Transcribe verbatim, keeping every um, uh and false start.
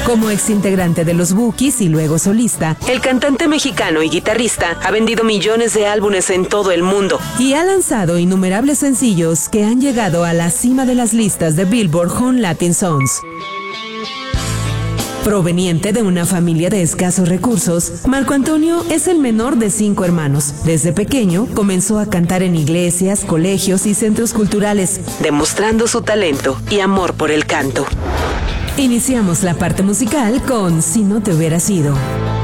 Como exintegrante de los Bukis y luego solista, el cantante mexicano y guitarrista ha vendido millones de álbumes en todo el mundo y ha lanzado innumerables sencillos que han llegado a la cima de las listas de Billboard Hot Latin Songs. Proveniente de una familia de escasos recursos, Marco Antonio es el menor de cinco hermanos. Desde pequeño comenzó a cantar en iglesias, colegios y centros culturales, demostrando su talento y amor por el canto. Iniciamos la parte musical con Si no te hubiera sido.